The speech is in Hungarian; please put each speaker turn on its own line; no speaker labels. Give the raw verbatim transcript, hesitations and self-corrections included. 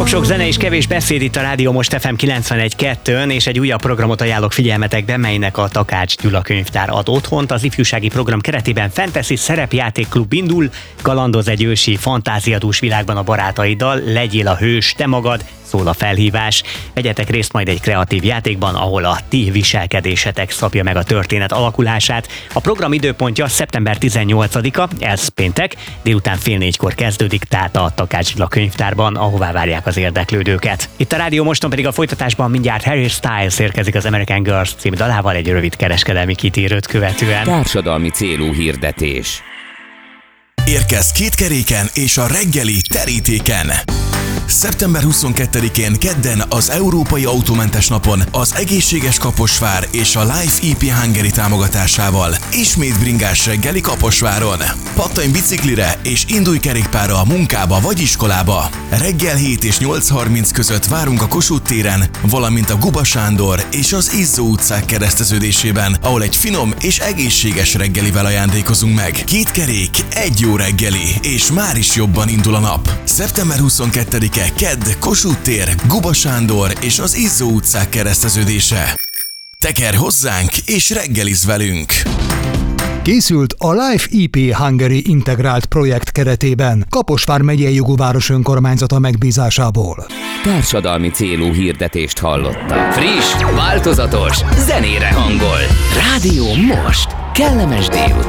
Sok-sok zene és kevés beszéd itt a Rádió Most ef em kilencvenegy kettőn, és egy újabb programot ajánlok figyelmetekbe, melynek a Takács Gyula Könyvtár ad otthont. Az ifjúsági program keretében Fantasy szerepjátékklub indul, kalandoz egy ősi fantáziadús világban a barátaiddal, legyél a hős, te magad, szól a felhívás. Vegyetek részt majd egy kreatív játékban, ahol a ti viselkedésetek szabja meg a történet alakulását. A program időpontja szeptember tizennyolcadika, ez péntek, délután fél négykor kezdődik, tehát a Takács Gyula Könyvtárban, ahová várják az érdeklődőket. Itt a Rádió Moston pedig a folytatásban mindjárt Harry Styles érkezik az American Girls című dalával egy rövid kereskedelmi kitérőt követően.
Társadalmi célú hirdetés.
Érkezz két keréken és a reggeli terítéken. szeptember huszonkettedikén kedden az Európai Autómentes Napon az Egészséges Kaposvár és a Life í pé Hungary támogatásával ismét bringás reggeli Kaposváron. Pattanj biciklire és indulj kerékpárra a munkába vagy iskolába. Reggel hét és nyolc harminc között várunk a Kossuth téren, valamint a Guba Sándor és az Izzó utcák kereszteződésében, ahol egy finom és egészséges reggelivel ajándékozunk meg. Két kerék, egy jó reggeli, és már is jobban indul a nap. szeptember huszonkettedike kedd, Kossuth tér, Guba Sándor és az Izzó utcák kereszteződése. Teker hozzánk és reggelizz velünk!
Készült a Life í pé Hungary integrált projekt keretében, Kaposvár megyei jogúváros önkormányzata megbízásából.
Társadalmi célú hirdetést hallotta. Friss, változatos, zenére hangol. Rádió Most. Kellemes délután.